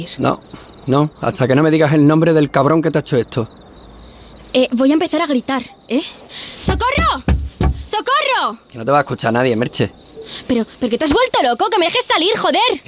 No, no, hasta que no me digas el nombre del cabrón que te ha hecho esto. Voy a empezar a gritar, ¿eh? ¡Socorro! ¡Socorro! Que no te va a escuchar nadie, Merche. Pero que te has vuelto loco, que me dejes salir, joder.